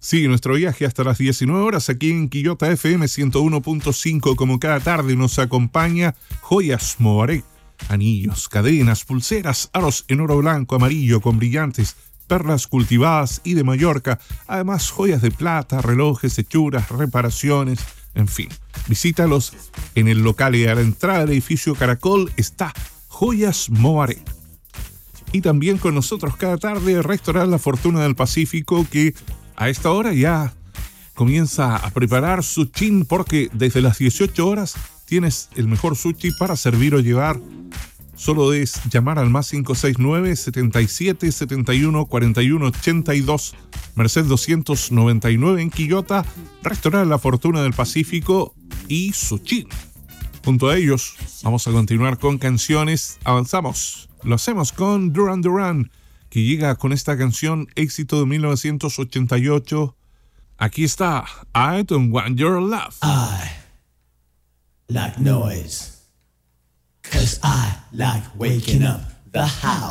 Sigue nuestro viaje hasta las 19 horas aquí en Quillota FM 101.5. Como cada tarde nos acompaña Joyas Moaré. Anillos, cadenas, pulseras, aros en oro blanco, amarillo con brillantes, perlas cultivadas y de Mallorca. Además, joyas de plata, relojes, hechuras, reparaciones, en fin. Visítalos en el local y a la entrada del edificio Caracol está Joyas Moaré. Y también con nosotros cada tarde el restaurante La Fortuna del Pacífico, que a esta hora ya comienza a preparar su chin, porque desde las 18 horas tienes el mejor sushi para servir o llevar. Solo es llamar al más 569 77 71 41 82, Merced 299 en Quillota, restaurante La Fortuna del Pacífico y su chin. Junto a ellos vamos a continuar con canciones. Avanzamos. Lo hacemos con Duran Duran, que llega con esta canción éxito de 1988. Aquí está, I Don't Want Your Love. I like noise, 'cause I like waking up the house.